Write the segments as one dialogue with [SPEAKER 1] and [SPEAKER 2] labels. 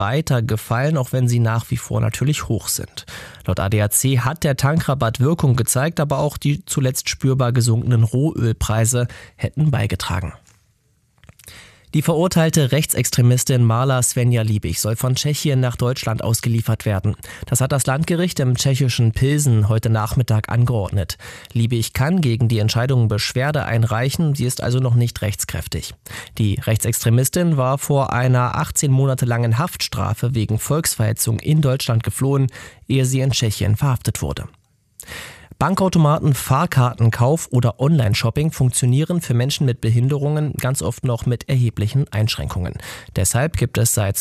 [SPEAKER 1] weiter gefallen, auch wenn sie nach wie vor natürlich hoch sind. Laut ADAC hat der Tankrabatt Wirkung gezeigt, aber auch die zuletzt spürbar gesunkenen Rohölpreise hätten beigetragen. Die verurteilte Rechtsextremistin Marla Svenja Liebig soll von Tschechien nach Deutschland ausgeliefert werden. Das hat das Landgericht im tschechischen Pilsen heute Nachmittag angeordnet. Liebig kann gegen die Entscheidung Beschwerde einreichen, sie ist also noch nicht rechtskräftig. Die Rechtsextremistin war vor einer 18 Monate langen Haftstrafe wegen Volksverhetzung in Deutschland geflohen, ehe sie in Tschechien verhaftet wurde. Bankautomaten, Fahrkartenkauf oder Online-Shopping funktionieren für Menschen mit Behinderungen ganz oft noch mit erheblichen Einschränkungen. Deshalb gibt es seit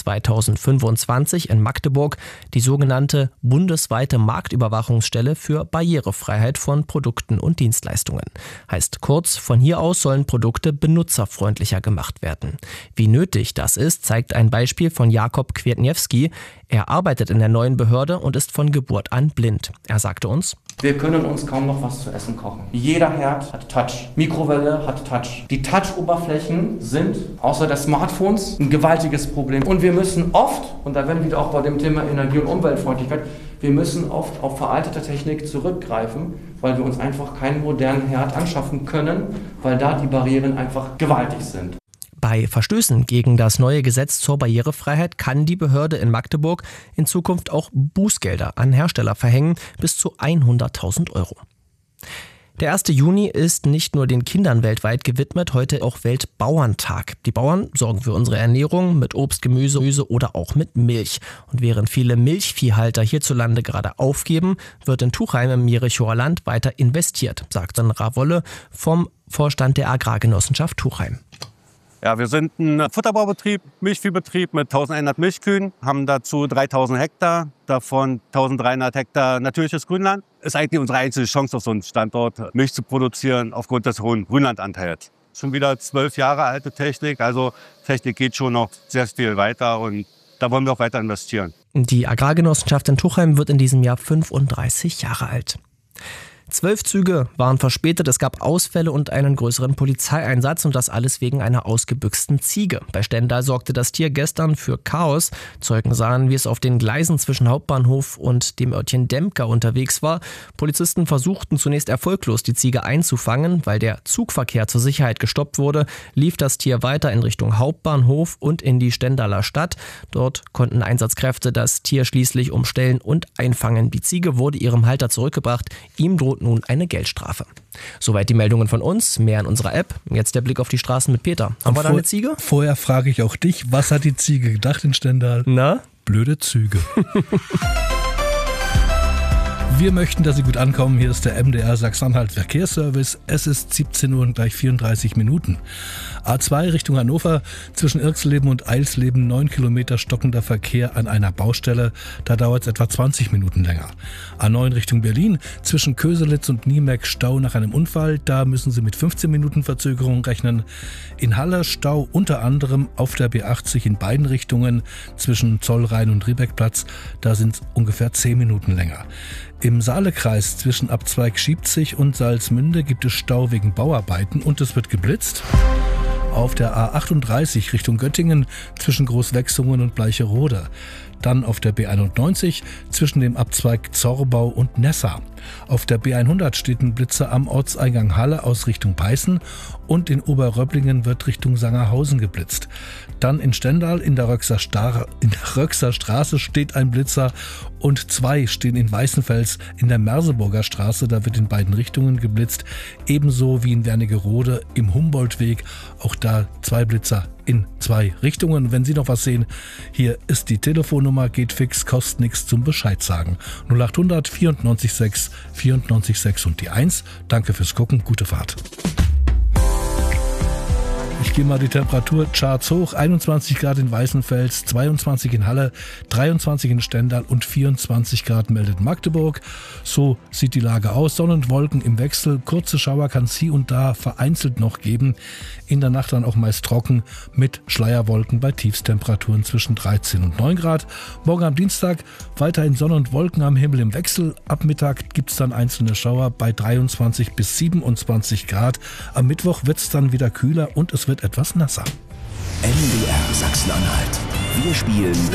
[SPEAKER 1] 2025 in Magdeburg die sogenannte bundesweite Marktüberwachungsstelle für Barrierefreiheit von Produkten und Dienstleistungen. Heißt kurz, von hier aus sollen Produkte benutzerfreundlicher gemacht werden. Wie nötig das ist, zeigt ein Beispiel von Jakob Kwietniewski. Er arbeitet in der neuen Behörde und ist von Geburt an blind. Er sagte uns:
[SPEAKER 2] Wir können uns kaum noch was zu essen kochen. Jeder Herd hat Touch. Mikrowelle hat Touch. Die Touch-Oberflächen sind außer der Smartphones ein gewaltiges Problem. Und wir müssen oft, und da werden wir wieder auch bei dem Thema Energie- und Umweltfreundlichkeit, wir müssen oft auf veraltete Technik zurückgreifen, weil wir uns einfach keinen modernen Herd anschaffen können, weil da die Barrieren einfach gewaltig sind.
[SPEAKER 1] Bei Verstößen gegen das neue Gesetz zur Barrierefreiheit kann die Behörde in Magdeburg in Zukunft auch Bußgelder an Hersteller verhängen, bis zu 100.000 Euro. Der 1. Juni ist nicht nur den Kindern weltweit gewidmet, heute auch Weltbauerntag. Die Bauern sorgen für unsere Ernährung mit Obst, Gemüse oder auch mit Milch. Und während viele Milchviehhalter hierzulande gerade aufgeben, wird in Tuchheim im Jerichower Land weiter investiert, sagt Sandra Wolle vom Vorstand der Agrargenossenschaft Tuchheim.
[SPEAKER 3] Ja, wir sind ein Futterbaubetrieb, Milchviehbetrieb mit 1100 Milchkühen, haben dazu 3000 Hektar, davon 1300 Hektar natürliches Grünland. Ist eigentlich unsere einzige Chance auf so einem Standort, Milch zu produzieren aufgrund des hohen Grünlandanteils. Schon wieder 12 Jahre alte Technik, also Technik geht schon noch sehr viel weiter und da wollen wir auch weiter investieren.
[SPEAKER 1] Die Agrargenossenschaft in Tuchheim wird in diesem Jahr 35 Jahre alt. 12 Züge waren verspätet, es gab Ausfälle und einen größeren Polizeieinsatz und das alles wegen einer ausgebüchsten Ziege. Bei Stendal sorgte das Tier gestern für Chaos. Zeugen sahen, wie es auf den Gleisen zwischen Hauptbahnhof und dem Örtchen Dempker unterwegs war. Polizisten versuchten zunächst erfolglos, die Ziege einzufangen. Weil der Zugverkehr zur Sicherheit gestoppt wurde, lief das Tier weiter in Richtung Hauptbahnhof und in die Stendaler Stadt. Dort konnten Einsatzkräfte das Tier schließlich umstellen und einfangen. Die Ziege wurde ihrem Halter zurückgebracht. Ihm droht nun eine Geldstrafe. Soweit die Meldungen von uns, mehr in unserer App. Jetzt der Blick auf die Straßen mit Peter. Haben wir da eine Ziege?
[SPEAKER 4] Vorher frage ich auch dich, was hat die Ziege gedacht in Stendal?
[SPEAKER 1] Na?
[SPEAKER 4] Blöde Züge. Wir möchten, dass Sie gut ankommen. Hier ist der MDR Sachsen-Anhalt Verkehrsservice. Es ist 17 Uhr und gleich 34 Minuten. A2 Richtung Hannover, zwischen Irxleben und Eilsleben 9 Kilometer stockender Verkehr an einer Baustelle. Da dauert es etwa 20 Minuten länger. A9 Richtung Berlin, zwischen Köselitz und Niemeck Stau nach einem Unfall. Da müssen Sie mit 15 Minuten Verzögerung rechnen. In Halle Stau unter anderem auf der B80 in beiden Richtungen zwischen Zollrhein und Riebeckplatz. Da sind es ungefähr 10 Minuten länger. Im Saalekreis zwischen Abzweig Schiebzig und Salzmünde gibt es Stau wegen Bauarbeiten und es wird geblitzt. Auf der A38 Richtung Göttingen zwischen Großwechsungen und Bleicherode. Dann auf der B91 zwischen dem Abzweig Zorbau und Nessa. Auf der B100 steht ein Blitzer am Ortseingang Halle aus Richtung Peißen und in Oberröblingen wird Richtung Sangerhausen geblitzt. Dann in Stendal in der Röxer Straße steht ein Blitzer und 2 stehen in Weißenfels in der Merseburger Straße. Da wird in beiden Richtungen geblitzt. Ebenso wie in Wernigerode im Humboldtweg. Auch da 2 Blitzer in 2 Richtungen. Wenn Sie noch was sehen, hier ist die Telefonnummer, geht fix, kostet nichts zum Bescheid sagen. 0800 94 6 94 6 und die 1. Danke fürs Gucken, gute Fahrt. Ich gehe mal die Temperaturcharts hoch. 21 Grad in Weißenfels, 22 in Halle, 23 in Stendal und 24 Grad meldet Magdeburg. So sieht die Lage aus. Sonne und Wolken im Wechsel. Kurze Schauer kann es hier und da vereinzelt noch geben. In der Nacht dann auch meist trocken mit Schleierwolken bei Tiefstemperaturen zwischen 13 und 9 Grad. Morgen am Dienstag weiterhin Sonne und Wolken am Himmel im Wechsel. Ab Mittag gibt es dann einzelne Schauer bei 23 bis 27 Grad. Am Mittwoch wird es dann wieder kühler und es wird etwas nasser.
[SPEAKER 5] MDR Sachsen-Anhalt. Wir spielen